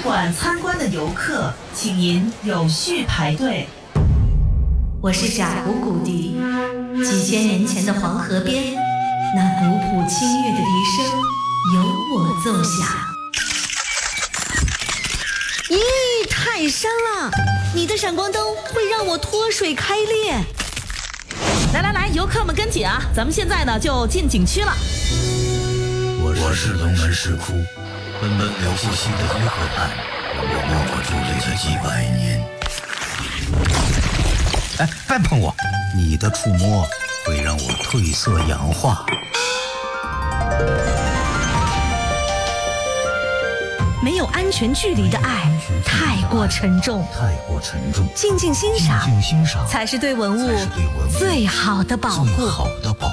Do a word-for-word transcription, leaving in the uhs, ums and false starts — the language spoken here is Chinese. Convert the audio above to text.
馆参观的游客，请您有序排队。 我是贾古古笛，几千年前的黄河边，那古朴清越的笛声由我奏响。咦，太深了！你的闪光灯会让我脱水开裂。 来来来，游客们跟紧啊！咱们现在呢就进景区了。 我是龙门石窟，奔奔流不息的黑河畔，我默默伫立了几百年。哎，别碰我！你的触摸会让我褪色氧化。 没有安全距离的爱太过沉重， 太过沉重。 静静欣赏， 静静欣赏才是对文物最好的保护。 最好的保护。